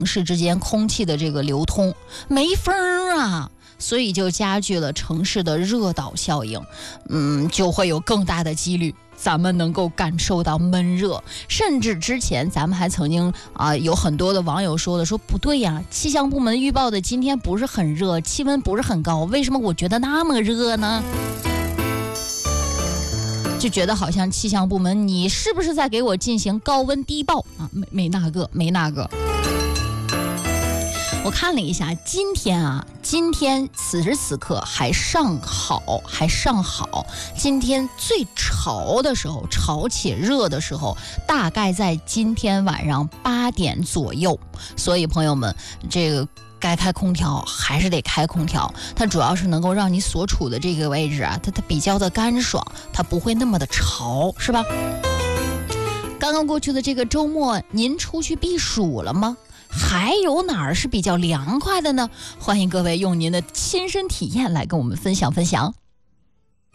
市之间空气的这个流通没风啊，所以就加剧了城市的热岛效应，就会有更大的几率咱们能够感受到闷热。甚至之前咱们还曾经有很多的网友说不对呀，气象部门预报的今天不是很热，气温不是很高，为什么我觉得那么热呢？就觉得好像气象部门你是不是在给我进行高温低报啊？没那个。我看了一下，今天此时此刻还尚好。今天最潮的时候，潮且热的时候，大概在今天晚上8点左右。所以朋友们，这个该开空调还是得开空调，它主要是能够让你所处的这个位置啊，它比较的干爽，它不会那么的潮，是吧？刚刚过去的这个周末，您出去避暑了吗？还有哪儿是比较凉快的呢？欢迎各位用您的亲身体验来跟我们分享。